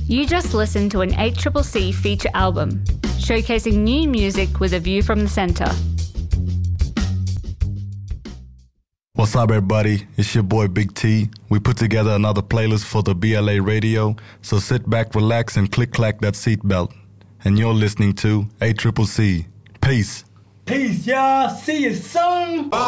You just listened to an ACCC feature album, showcasing new music with a view from the centre. What's up, everybody? It's your boy Big T. We put together another playlist for the BLA radio, so sit back, relax, and click-clack that seatbelt. And you're listening to ACCC. Peace. Peace, y'all. See you soon.